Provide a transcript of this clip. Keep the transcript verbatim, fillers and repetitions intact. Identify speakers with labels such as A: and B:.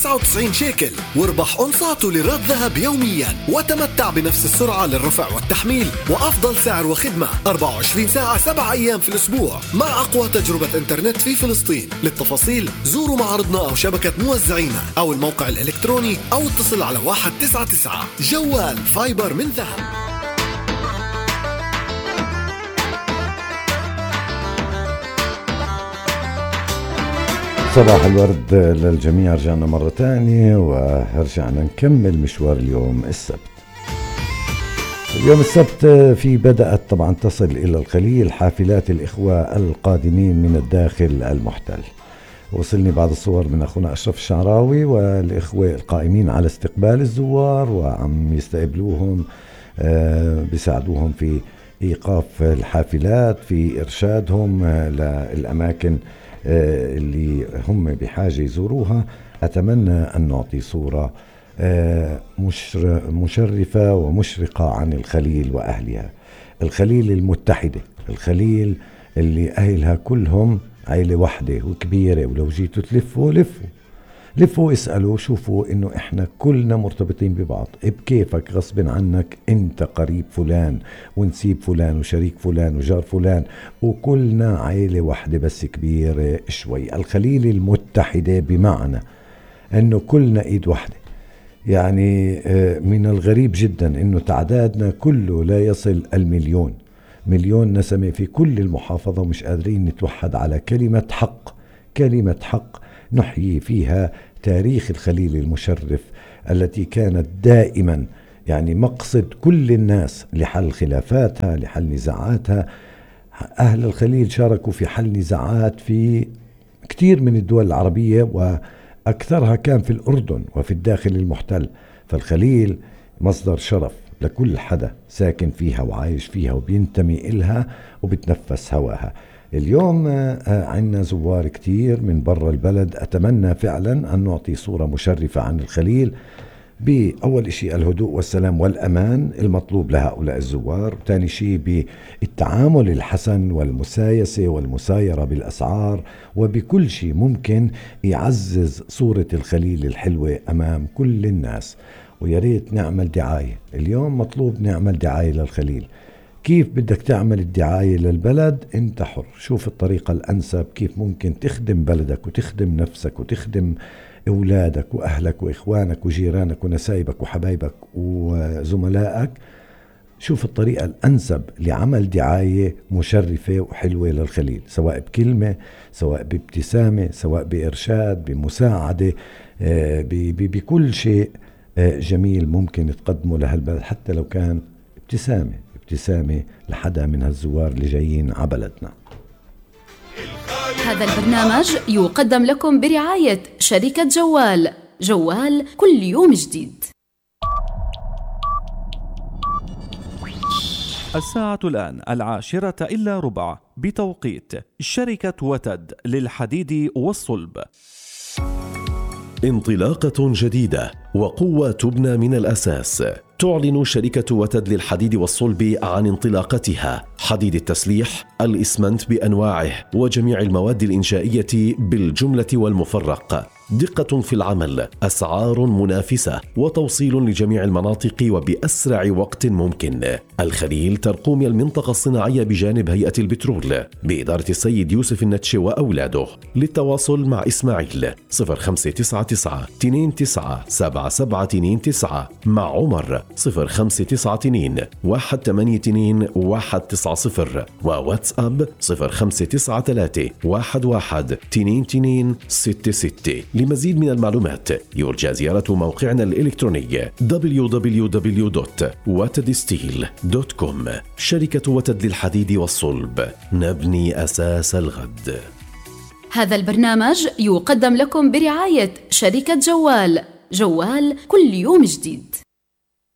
A: تسعة وتسعين شيكل، واربح قنصات وليرات ذهب يوميا، وتمتع بنفس السرعة للرفع والتحميل وأفضل سعر وخدمة أربعة وعشرين ساعة سبعة أيام في الأسبوع مع أقوى تجربة إنترنت في فلسطين. للتفاصيل زوروا معرضنا أو شبكة موزعينا أو الموقع الإلكتروني أو اتصل على واحد تسعة تسعة. جوال فايبر من ذهب.
B: صباح الورد للجميع. رجعنا مرة تانية ورجعنا نكمل مشوار اليوم السبت. اليوم السبت في بدأت طبعا تصل إلى الخليل حافلات الإخوة القادمين من الداخل المحتل. وصلني بعض الصور من أخونا أشرف الشعراوي والإخوة القائمين على استقبال الزوار وعم يستقبلوهم، آه بيساعدوهم في إيقاف الحافلات، في إرشادهم للأماكن اللي هم بحاجة يزوروها. أتمنى أن نعطي صورة مشرفة ومشرقة عن الخليل وأهلها. الخليل المتحدة، الخليل اللي أهلها كلهم عائلة واحدة وكبيرة، ولو جيتوا تلفوا لفوا لفوا اسألوا شوفوا إنه إحنا كلنا مرتبطين ببعض بكيفك غصب عنك. أنت قريب فلان ونسيب فلان وشريك فلان وجار فلان، وكلنا عائلة واحدة بس كبيرة شوي. الخليل المتحدة بمعنى إنه كلنا إيد واحدة. يعني من الغريب جدا إنه تعدادنا كله لا يصل المليون، مليون نسمة في كل المحافظة، ومش قادرين نتوحد على كلمة حق، كلمة حق نحيي فيها تاريخ الخليل المشرف التي كانت دائما يعني مقصد كل الناس لحل خلافاتها، لحل نزاعاتها. أهل الخليل شاركوا في حل نزاعات في كثير من الدول العربية، وأكثرها كان في الأردن وفي الداخل المحتل. فالخليل مصدر شرف لكل حدا ساكن فيها وعايش فيها وبينتمي إلها وبتنفس هواها. اليوم عندنا زوار كتير من برا البلد. أتمنى فعلا أن نعطي صورة مشرفة عن الخليل، بأول شيء الهدوء والسلام والأمان المطلوب لهؤلاء الزوار، وثاني شيء بالتعامل الحسن والمسايسة والمسايرة بالأسعار وبكل شيء ممكن يعزز صورة الخليل الحلوة أمام كل الناس. وياريت نعمل دعاية اليوم، مطلوب نعمل دعاية للخليل. كيف بدك تعمل الدعاية للبلد؟ انت حر، شوف الطريقة الأنسب كيف ممكن تخدم بلدك وتخدم نفسك وتخدم أولادك وأهلك وإخوانك وجيرانك ونسايبك وحبايبك وزملائك. شوف الطريقة الأنسب لعمل دعاية مشرفة وحلوة للخليل، سواء بكلمة، سواء بابتسامة، سواء بإرشاد، بمساعدة، بكل شيء جميل ممكن تقدمه لهالبلد، حتى لو كان ابتسامة ابتسامة لحدا من هالزوار اللي جايين على بلدنا.
C: هذا البرنامج يقدم لكم برعاية شركة جوال. جوال كل يوم جديد.
D: الساعة الآن العاشرة إلا ربع بتوقيت شركة وتد للحديد والصلب.
E: انطلاقة جديدة وقوة تبنى من الأساس. تعلن شركة وتد للحديد والصلب عن انطلاقتها. حديد التسليح، الإسمنت بأنواعه وجميع المواد الإنشائية بالجملة والمفرق. دقة في العمل، أسعار منافسة، وتوصيل لجميع المناطق وبأسرع وقت ممكن. الخليل ترقوم المنطقة الصناعية بجانب هيئة البترول بإدارة السيد يوسف النتش وأولاده. للتواصل مع إسماعيل صفر خمسة تسعة تسعة اثنين تسعة سبعة سبعة اثنين تسعة، مع عمر صفر خمسة تسعة اثنين واحد ثمانية اثنين واحد تسعة صفر، وواتساب صفر خمسة تسعة ثلاثة واحد واحد اثنين اثنين ستة ستة. لمزيد من المعلومات يرجى زيارة موقعنا الإلكتروني دبليو دبليو دبليو دوت وتد ستيل دوت كوم. شركة وتد للحديد والصلب، نبني أساس الغد.
C: هذا البرنامج يقدم لكم برعاية شركة جوال. جوال كل يوم جديد.